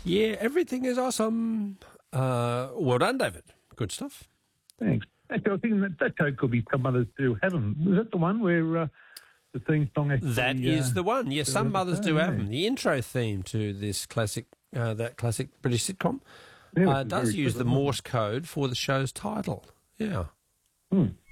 Yeah, everything is awesome. Well done, David. Good stuff. Thanks. Actually, I was thinking that show could be Some Mothers Do Have 'Em. Was that the one where the theme song actually... That is the one. Yes, Some Mothers Do Have 'Em. The intro theme to this classic, that classic British sitcom, does use the Morse code for the show's title. Yeah.